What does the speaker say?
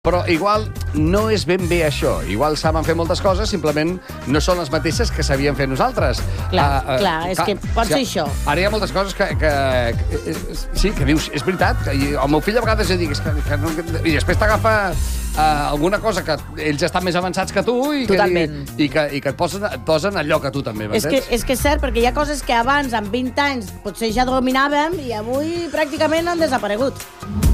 Però igual no és ben bé això. Igual saben fer moltes coses, simplement no són les mateixes que sabíem fer nosaltres. Clar, és que pot ser això. Ara hi ha moltes coses que sí, que dius, és veritat. I el meu fill a vegades ja dic, que no, i després t'agafa alguna cosa que ells estan més avançats que tu i que et posen al lloc a tu també. És que és cert, perquè hi ha coses que abans, amb 20 anys, potser ja dominàvem i avui pràcticament han desaparegut.